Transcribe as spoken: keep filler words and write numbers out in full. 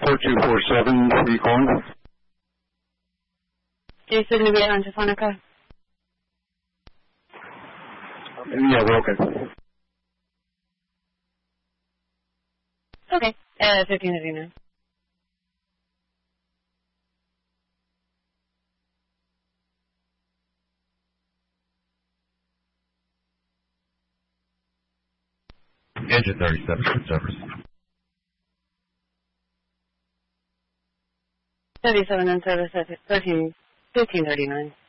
four two four seven, where are you calling? Jason Nubia on Telefonica. Yeah, we're okay. Okay, uh, fifteen thirty-nine. Engine thirty-seven, service. thirty-seven and service at thirteen, fifteen thirty-nine.